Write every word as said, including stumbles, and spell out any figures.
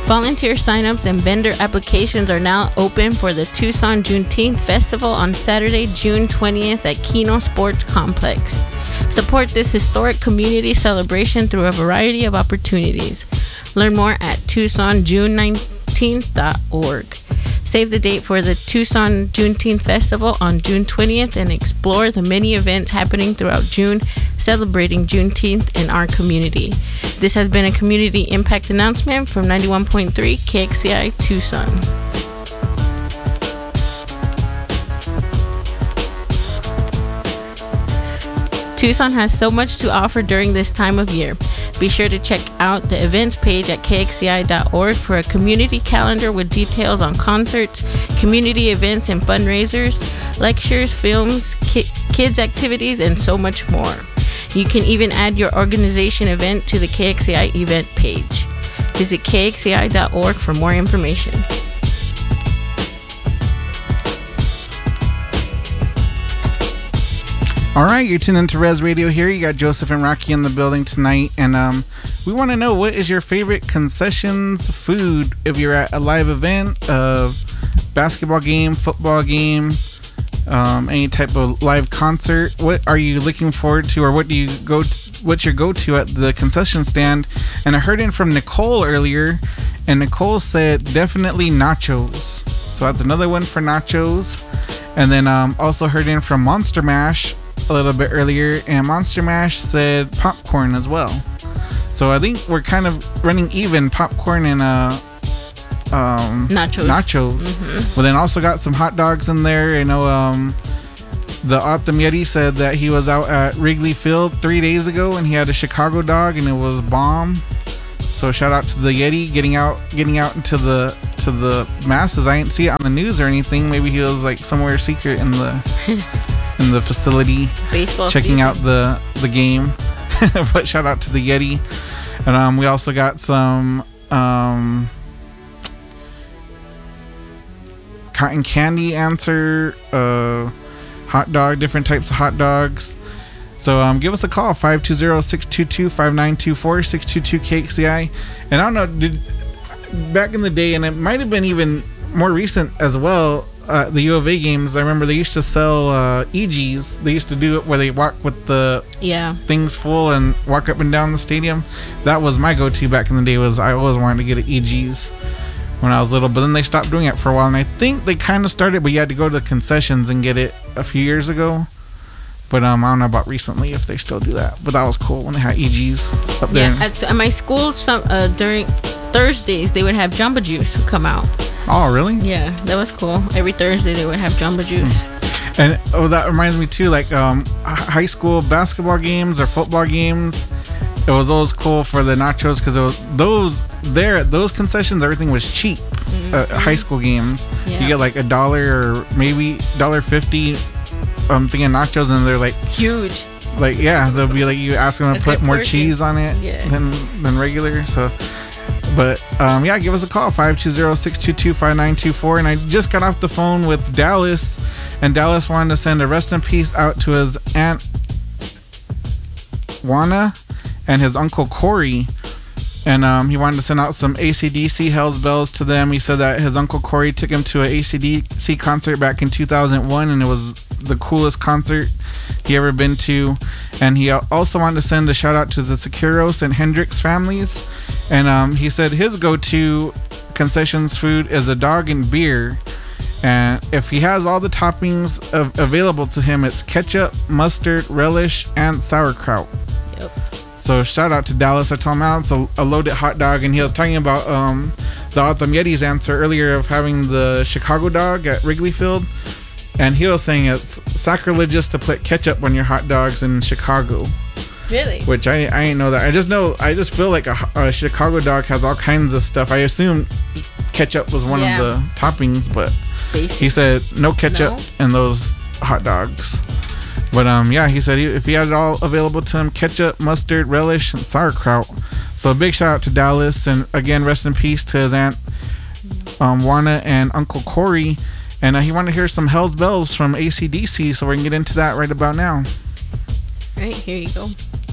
Volunteer signups and vendor applications are now open for the Tucson Juneteenth Festival on Saturday, June twentieth at Keno Sports Complex. Support this historic community celebration through a variety of opportunities. Learn more at tucson june nineteenth dot org. Save the date for the Tucson Juneteenth Festival on June twentieth and explore the many events happening throughout June celebrating Juneteenth in our community. This has been a community impact announcement from ninety-one point three K X C I Tucson. Tucson has so much to offer during this time of year. Be sure to check out the events page at k x c i dot org for a community calendar with details on concerts, community events and fundraisers, lectures, films, ki- kids activities, and so much more. You can even add your organization event to the K X C I event page. Visit k x c i dot org for more information. All right, you're tuned into Res Radio here. You got Joseph and Rocky in the building tonight, and um, we want to know, what is your favorite concessions food if you're at a live event, a basketball game, football game, um, any type of live concert? What are you looking forward to, or what do you go? To, what's your go-to at the concession stand? And I heard in from Nicole earlier, and Nicole said definitely nachos. So that's another one for nachos. And then um, also heard in from Monster Mash a little bit earlier, and Monster Mash said popcorn as well. So I think we're kind of running even, popcorn and uh um nachos nachos mm-hmm. But then also got some hot dogs in there. You know, um the Optum Yeti said that he was out at Wrigley Field three days ago and he had a Chicago dog and it was bomb. So shout out to the Yeti getting out getting out into the to the masses. I didn't see it on the news or anything. Maybe he was like somewhere secret in the in the facility, baseball checking season. out the the game. But shout out to the Yeti. And um we also got some um cotton candy answer, uh hot dog, different types of hot dogs. So um give us a call, five two zero, six two two, five nine two four, six two two K X C I. And I don't know, did back in the day, and it might have been even more recent as well, uh, the U of A games, I remember they used to sell uh, E Gs. They used to do it where they walk with the yeah things full and walk up and down the stadium. That was my go-to back in the day. Was I always wanted to get an E Gs when I was little, but then they stopped doing it for a while, and I think they kind of started, but you had to go to the concessions and get it a few years ago. But um, I don't know about recently if they still do that. But that was cool when they had E Gs up there. Yeah, at, at my school, some uh, during Thursdays they would have Jamba Juice come out. Oh, really? Yeah, that was cool. Every Thursday they would have Jamba Juice. Mm. And oh, that reminds me too, like um, high school basketball games or football games. It was always cool for the nachos because it was those there at those concessions. Everything was cheap. Mm-hmm. uh, high school games, yeah. You get like a dollar or maybe dollar fifty. I'm thinking nachos, and they're like huge. Like yeah, they'll be like you ask them to put more cheese on it yeah. than than regular. So, but um, yeah, give us a call, five two zero, six two two, five nine two four. And I just got off the phone with Dallas, and Dallas wanted to send a rest in peace out to his aunt Juana and his uncle Corey. And um, he wanted to send out some A C D C Hell's Bells to them. He said that his uncle Corey took him to an A C D C concert back in two thousand one, and it was the coolest concert he ever been to. And he also wanted to send a shout out to the Securos and Hendrix families. And um, he said his go-to concessions food is a dog and beer. And if he has all the toppings of, available to him, it's ketchup, mustard, relish, and sauerkraut. Yep. So shout out to Dallas. I told him out it's a, a loaded hot dog, and he was talking about um, the Autumn Yeti's answer earlier of having the Chicago dog at Wrigley Field, and he was saying it's sacrilegious to put ketchup on your hot dogs in Chicago. Really? Which I I didn't know that. I just know I just feel like a, a Chicago dog has all kinds of stuff. I assume ketchup was one yeah. of the toppings, but Basic. He said no ketchup no? in those hot dogs. But um, yeah, he said he, if he had it all available to him, ketchup, mustard, relish, and sauerkraut. So a big shout out to Dallas, and again, rest in peace to his aunt um, Juana and Uncle Corey. And uh, he wanted to hear some Hell's Bells from A C D C, so we're gonna get into that right about now. All right, here you go.